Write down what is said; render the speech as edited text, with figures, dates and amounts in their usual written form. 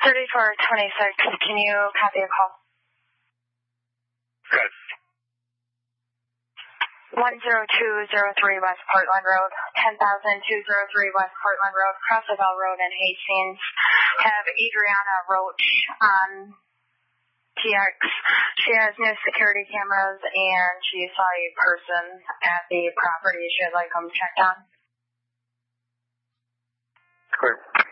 3426, can you copy a call? Good. 10203 West Portland Road, 10,203 West Portland Road, Crossville Road in Hastings. Have Adriana Roach on TX. She has new security cameras and she saw a person at the property. She'd like them checked on. Clear.